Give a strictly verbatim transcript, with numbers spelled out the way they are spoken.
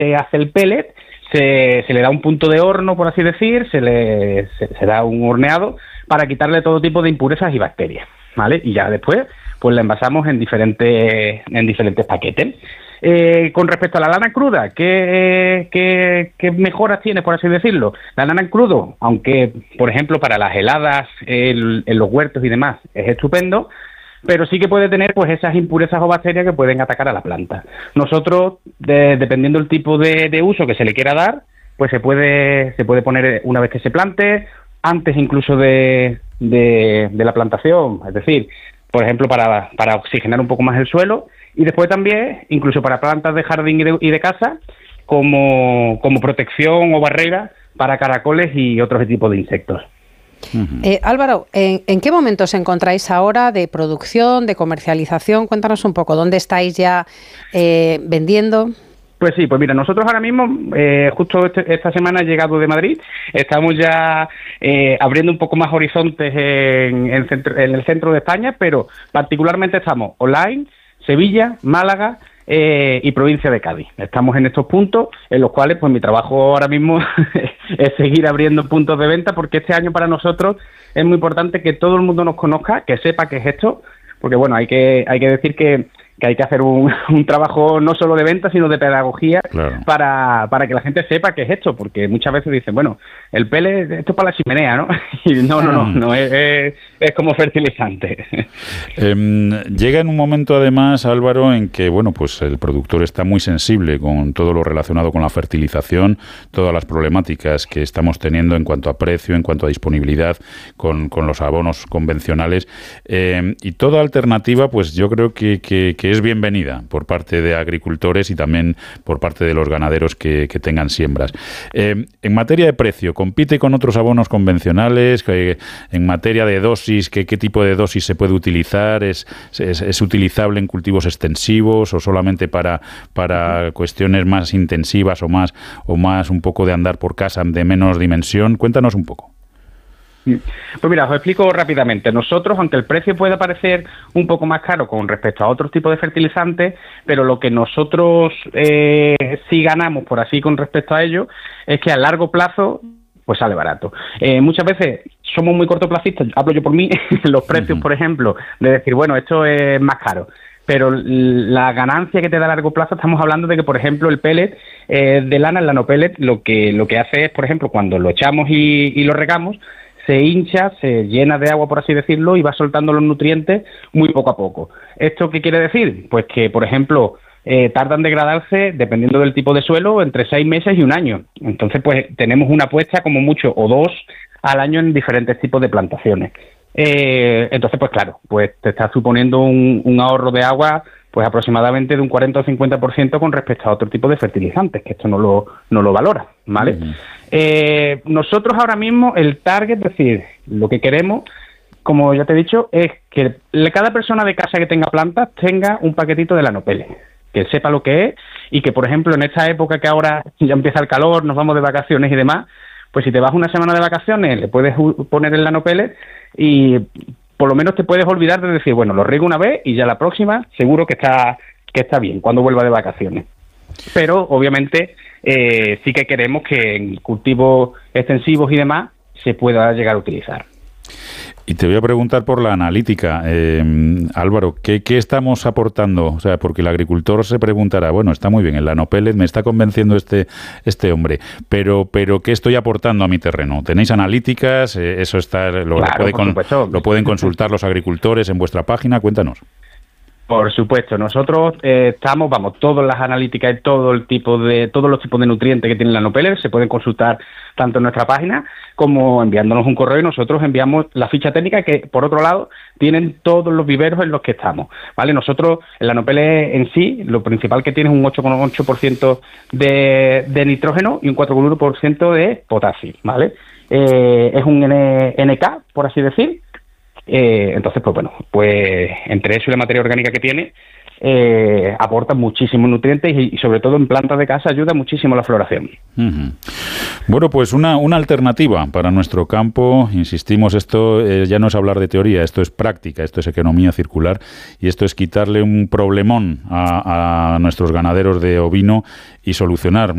se hace el pellet, se, se le da un punto de horno, por así decir, se le se, se da un horneado para quitarle todo tipo de impurezas y bacterias, ¿vale? Y ya después, pues la envasamos en diferentes, en diferentes paquetes. Eh, con respecto a la lana cruda, ¿qué, qué, qué mejoras tiene, por así decirlo? La lana en crudo, aunque, por ejemplo, para las heladas el, en los huertos y demás, es estupendo, pero sí que puede tener pues esas impurezas o bacterias que pueden atacar a la planta. Nosotros, de, dependiendo del tipo de, de uso que se le quiera dar, pues se puede, se puede poner una vez que se plante, antes incluso de, de, de la plantación, es decir, por ejemplo, para, para oxigenar un poco más el suelo, y después también, incluso para plantas de jardín y de, y de casa, como, como protección o barrera para caracoles y otros tipos de insectos. Uh-huh. Eh, Álvaro, ¿en, ¿en qué momento os encontráis ahora de producción, de comercialización? Cuéntanos un poco, ¿dónde estáis ya eh, vendiendo? Pues sí, pues mira, nosotros ahora mismo, eh, justo este, esta semana he llegado de Madrid, estamos ya eh, abriendo un poco más horizontes en, en, centro, en el centro de España, pero particularmente estamos online, Sevilla, Málaga eh, y provincia de Cádiz. Estamos en estos puntos en los cuales pues mi trabajo ahora mismo es seguir abriendo puntos de venta, porque este año para nosotros es muy importante que todo el mundo nos conozca, que sepa qué es esto, porque bueno, hay que hay que decir que que hay que hacer un, un trabajo no solo de venta, sino de pedagogía, claro, para, para que la gente sepa qué es esto, porque muchas veces dicen, bueno, el pellet, esto es para la chimenea, ¿no? Y no, no, no, no es, es, es como fertilizante. Eh, llega en un momento, además, Álvaro, en que, bueno, pues el productor está muy sensible con todo lo relacionado con la fertilización, todas las problemáticas que estamos teniendo en cuanto a precio, en cuanto a disponibilidad con, con los abonos convencionales, eh, y toda alternativa, pues yo creo que, que, que es bienvenida por parte de agricultores y también por parte de los ganaderos que, que tengan siembras. Eh, en materia de precio, ¿compite con otros abonos convencionales? Eh, en materia de dosis, ¿qué, qué tipo de dosis se puede utilizar? ¿Es, es, es utilizable en cultivos extensivos o solamente para, para cuestiones más intensivas o más, o más un poco de andar por casa de menos dimensión? Cuéntanos un poco. Pues mira, os explico rápidamente. Nosotros, aunque el precio pueda parecer un poco más caro con respecto a otros tipos de fertilizantes, pero lo que nosotros eh, sí ganamos, por así, con respecto a ello, es que a largo plazo pues sale barato. Eh, muchas veces somos muy cortoplacistas, hablo yo por mí, los precios, uh-huh. por ejemplo, de decir, bueno, esto es más caro. Pero la ganancia que te da a largo plazo, estamos hablando de que, por ejemplo, el pellet eh, de lana, el nanopellet, lo que, lo que hace es, por ejemplo, cuando lo echamos y, y lo regamos, se hincha, se llena de agua, por así decirlo, y va soltando los nutrientes muy poco a poco. ¿Esto qué quiere decir? Pues que, por ejemplo, eh, tardan en degradarse, dependiendo del tipo de suelo, entre seis meses y un año. Entonces, pues tenemos una puesta como mucho, o dos, al año en diferentes tipos de plantaciones. Eh, entonces, pues claro, pues te está suponiendo un, un ahorro de agua pues aproximadamente de un cuarenta o cincuenta por ciento con respecto a otro tipo de fertilizantes, que esto no lo, no lo valora, ¿vale? Uh-huh. Eh, nosotros ahora mismo, el target, es decir, lo que queremos, como ya te he dicho, es que cada persona de casa que tenga plantas tenga un paquetito de nanopellet, que sepa lo que es, y que, por ejemplo, en esta época que ahora ya empieza el calor, nos vamos de vacaciones y demás, pues si te vas una semana de vacaciones, le puedes poner el nanopellet y por lo menos te puedes olvidar de decir, bueno, lo riego una vez y ya la próxima seguro que está que está bien cuando vuelva de vacaciones. Pero, obviamente, eh, sí que queremos que en cultivos extensivos y demás se pueda llegar a utilizar. Y te voy a preguntar por la analítica, eh, Álvaro, ¿qué, ¿qué estamos aportando? O sea, porque el agricultor se preguntará, bueno, está muy bien, el nanopellet me está convenciendo este este hombre, pero pero ¿qué estoy aportando a mi terreno? ¿Tenéis analíticas? Eh, eso está lo, claro, lo, puede con, lo pueden consultar los agricultores en vuestra página, cuéntanos. Por supuesto, nosotros eh, estamos, vamos, todas las analíticas y todo el tipo de, todos los tipos de nutrientes que tiene el nanopellet se pueden consultar tanto en nuestra página como enviándonos un correo y nosotros enviamos la ficha técnica que, por otro lado, tienen todos los viveros en los que estamos, ¿vale? Nosotros, el nanopellet en sí, lo principal que tiene es un ocho coma ocho por ciento de, de nitrógeno y un cuatro coma uno por ciento de potasio, ¿vale? Eh, es un N K, por así decir. Eh, entonces, pues bueno, pues entre eso y la materia orgánica que tiene, eh, aporta muchísimos nutrientes y, y sobre todo en plantas de casa ayuda muchísimo a la floración. Uh-huh. Bueno, pues una, una alternativa para nuestro campo, insistimos, esto eh, ya no es hablar de teoría, esto es práctica, esto es economía circular y esto es quitarle un problemón a, a nuestros ganaderos de ovino y solucionar